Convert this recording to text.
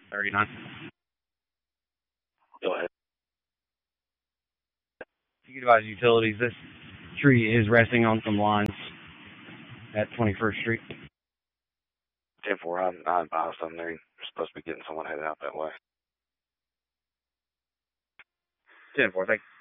39. Go ahead. You can advise utilities. This tree is resting on some lines at 21st Street. 10-4, I advised them they're supposed to be getting someone headed out that way. 10-4, thank you.